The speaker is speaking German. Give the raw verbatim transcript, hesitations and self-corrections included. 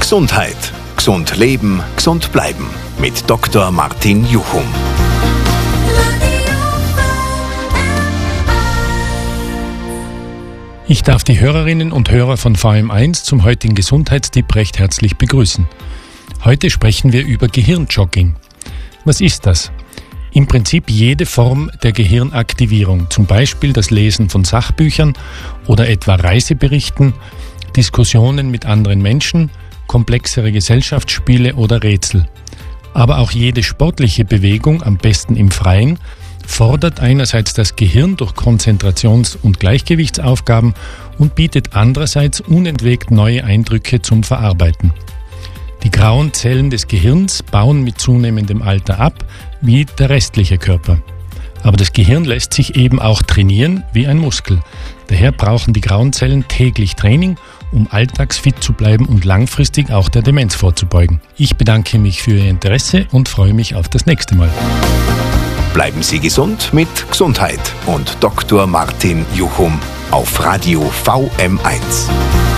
Gesundheit. Gesund leben, gesund bleiben. Mit Doktor Martin Juchum. Ich darf die Hörerinnen und Hörer von V M eins zum heutigen Gesundheitstipp recht herzlich begrüßen. Heute sprechen wir über Gehirnjogging. Was ist das? Im Prinzip jede Form der Gehirnaktivierung, zum Beispiel das Lesen von Sachbüchern oder etwa Reiseberichten, Diskussionen mit anderen Menschen, komplexere Gesellschaftsspiele oder Rätsel. Aber auch jede sportliche Bewegung, am besten im Freien, fordert einerseits das Gehirn durch Konzentrations- und Gleichgewichtsaufgaben und bietet andererseits unentwegt neue Eindrücke zum Verarbeiten. Die grauen Zellen des Gehirns bauen mit zunehmendem Alter ab, wie der restliche Körper. Aber das Gehirn lässt sich eben auch trainieren wie ein Muskel. Daher brauchen die grauen Zellen täglich Training, um alltagsfit zu bleiben und langfristig auch der Demenz vorzubeugen. Ich bedanke mich für Ihr Interesse und freue mich auf das nächste Mal. Bleiben Sie gesund mit Gesundheit und Doktor Martin Juchum auf Radio V M eins.